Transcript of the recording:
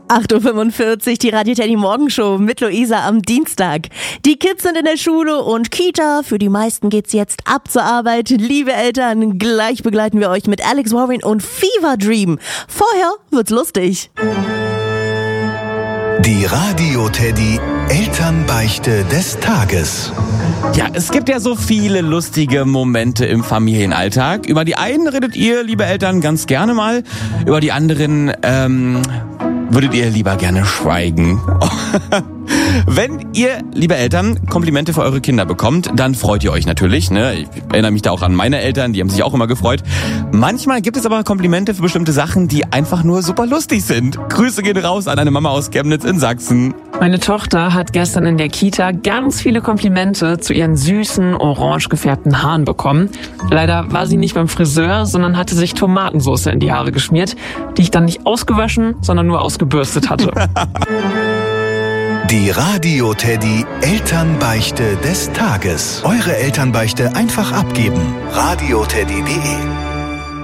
8.45 Uhr, die Radio Teddy Morgenshow mit Luisa am Dienstag. Die Kids sind in der Schule und Kita. Für die meisten geht's jetzt ab zur Arbeit. Liebe Eltern, gleich begleiten wir euch mit Alex Warren und Fever Dream. Vorher wird's lustig. Die Radio Teddy Elternbeichte des Tages. Ja, es gibt ja so viele lustige Momente im Familienalltag. Über die einen redet ihr, liebe Eltern, ganz gerne mal. Über die anderen, würdet ihr lieber gerne schweigen. Wenn ihr, liebe Eltern, Komplimente für eure Kinder bekommt, dann freut ihr euch natürlich. Ne? Ich erinnere mich da auch an meine Eltern, die haben sich auch immer gefreut. Manchmal gibt es aber Komplimente für bestimmte Sachen, die einfach nur super lustig sind. Grüße gehen raus an eine Mama aus Chemnitz in Sachsen. Meine Tochter hat gestern in der Kita ganz viele Komplimente zu ihren süßen, orange gefärbten Haaren bekommen. Leider war sie nicht beim Friseur, sondern hatte sich Tomatensauce in die Haare geschmiert, die ich dann nicht ausgewaschen, sondern nur ausgebürstet hatte. Die Radio Teddy Elternbeichte des Tages. Eure Elternbeichte einfach abgeben. radioteddy.de